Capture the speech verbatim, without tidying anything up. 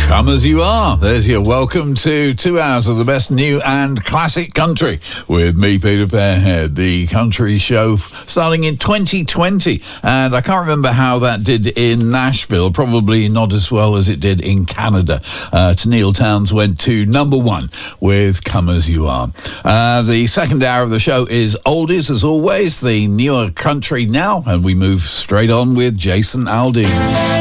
Come As You Are. There's your welcome to two hours of the best new and classic country with me, Peter Fairhead, the country show starting in twenty twenty. And I can't remember how that did in Nashville, probably not as well as it did in Canada. Uh, Tenille Townes went to number one with Come As You Are. Uh, the second hour of the show is oldies, as always, the newer country now, and we move straight on with Jason Aldean.